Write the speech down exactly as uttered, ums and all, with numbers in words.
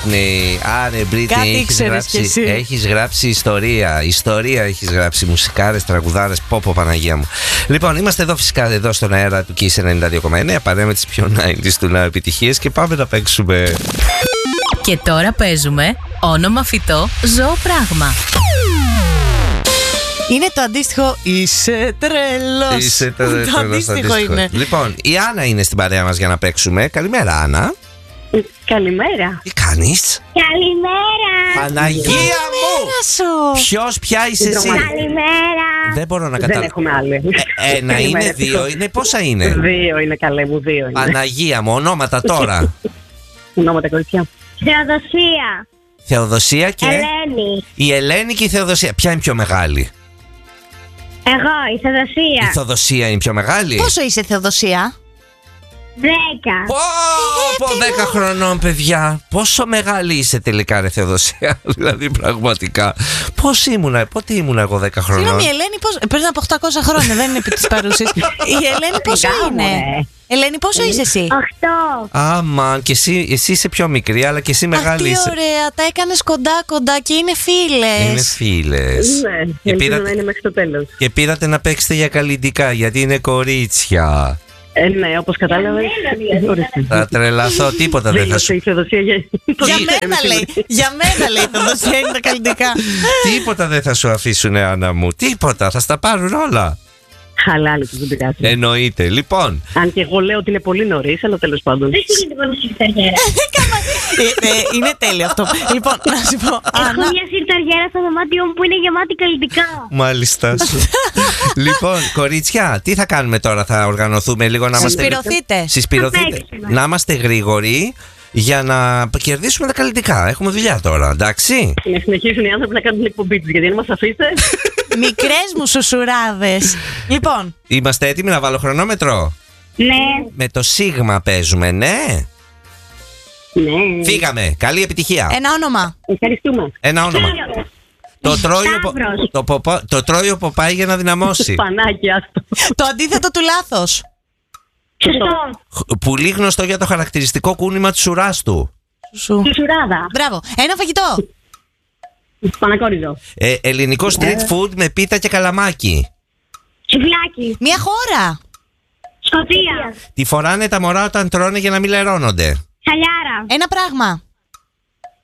Britney. Άρε, Britney, Κάτι έχεις ήξερες γράψει, κι εσύ. έχεις γράψει ιστορία. Ιστορία έχεις γράψει. Μουσικάρες, τραγουδάρες. Πόπο, Παναγία μου. Λοιπόν, είμαστε εδώ φυσικά εδώ στον αέρα του Kiss ενενήντα δύο κόμμα εννέα. Παρέα με τις πιο ενενήντα του Now επιτυχίες και πάμε να παίξουμε. Και τώρα παίζουμε όνομα φυτό, ζώο, πράγμα. Είναι το αντίστοιχο είσαι τρελός. Είσαι τρελός. Το αντίστοιχο είναι. Λοιπόν, η Άννα είναι στην παρέα μας για να παίξουμε. Καλημέρα, Άννα. Καλημέρα. Τι κάνεις? Καλημέρα. Παναγία μου! Σου. Ποιος, ποια είσαι εσύ? Καλημέρα. Δεν μπορώ να Δεν καταλάβω. έχουμε άλλη. Ε, ένα είναι, Καλημέρα. δύο είναι, πόσα είναι? Δύο είναι, καλέ μου, δύο είναι. Παναγία μου, ονόματα τώρα. Ονόματα, κοριτσιά. Θεοδοσία. Θεοδοσία και... Ελένη. Η Ελένη και η Θεοδοσία. Ποια είναι πιο μεγάλη? Εγώ, η Θεοδοσία. Η Θεοδοσία είναι πιο μεγάλη. Πόσο είσαι, Θεοδοσία? Δέκα. Πω, πω, δέκα χρονών, παιδιά. Πόσο μεγάλη είσαι τελικά, ρε Θεοδοσία? Δηλαδή, πραγματικά. Πώς ήμουνα, πότε ήμουνα εγώ δέκα χρονών? Συγγνώμη, η Ελένη πώς... πριν από οκτακόσια χρόνια, δεν είναι επί της παρούσης. Η Ελένη πόσο Γάμο, είναι? ρε. Ελένη, πόσο είσαι εσύ? Οχτώ. Άμα, και εσύ, εσύ είσαι πιο μικρή, αλλά και εσύ Αχ, μεγάλη τι είσαι. ωραία, τα έκανες κοντά κοντά και είναι φίλες. Είναι φίλες. Ναι, Και ελπίζω πήρατε- να είναι μέχρι το τέλος. Και πήρατε να παίξετε για καλλιτικά, γιατί είναι κορίτσια. Ε, ναι, όπως κατάλαβες. ορίστε. Θα τρελαθώ, τίποτα δεν θα Δήλωσε σου. η Θεοδοσία για... Για μένα λέει, για μένα λέει το δοσία είναι τα καλλιτικά. Τίποτα δεν θα σου αφήσουν, Άννα μου. Τίποτα, θα στα πάρουν όλα. Χαλάλη τους, δεν πειράζει. Εννοείται. Λοιπόν, Αν και εγώ λέω ότι είναι πολύ νωρίς, αλλά τέλος πάντων. Δεν γίνεται πολύ συρταριέρα. Ε, ε, Είναι τέλειο αυτό. Λοιπόν, να σου πω, Έχω Άννα, μια συρταριέρα στο δωμάτιό μου που είναι γεμάτη καλλιτικά. μάλιστα σου. Λοιπόν, κορίτσια, τι θα κάνουμε τώρα? Θα οργανωθούμε λίγο να είμαστε. συσπηρωθείτε. Συσπηρωθείτε. Θα παίξουμε. Να είμαστε γρήγοροι για να κερδίσουμε τα καλλιτικά. Έχουμε δουλειά τώρα, εντάξει. Να συνεχίσουν οι άνθρωποι να κάνουν την εκπομπή τους, γιατί αν μας αφήσετε. Μικρές μου σουσουράδες. Λοιπόν, Είμαστε έτοιμοι να βάλω χρονόμετρο? Ναι. Με το σίγμα παίζουμε, ναι. Ναι. Φύγαμε. Καλή επιτυχία. ένα όνομα. Ευχαριστούμε. Ένα όνομα. Το τρώει, ο, πο- Σταύρος. το, ποπο- το τρώει ο Ποπάι για να δυναμώσει. Πανάκι, άστο. Το αντίθετο του λάθος. Σωστό. Χ- Πουλί γνωστό για το χαρακτηριστικό κούνημα της ουράς του. Σου. Σουράδα. Μπράβο. Ένα φαγητό. Πανακόριζο. Ε, ελληνικό street food με πίτα και καλαμάκι. Τσιβλάκι. Μια χώρα. Σκοτία. Τη φοράνε τα μωρά όταν τρώνε για να μην λερώνονται. Σαλιάρα. Ένα πράγμα.